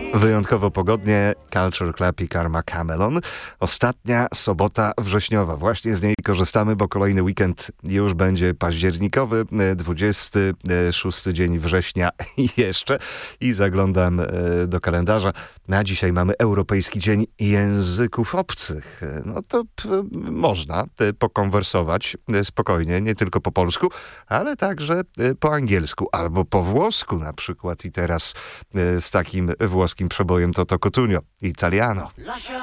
Wyjątkowo pogodnie, Culture Club i Karma Camelon. Ostatnia sobota wrześniowa. Właśnie z niej korzystamy, bo kolejny weekend już będzie październikowy, 26 dzień września jeszcze. I zaglądam do kalendarza. Na dzisiaj mamy Europejski Dzień Języków Obcych. No to można pokonwersować spokojnie, nie tylko po polsku, ale także po angielsku albo po włosku na przykład. I teraz z takim włoskim przebojem Toto Cutugno, Italiano.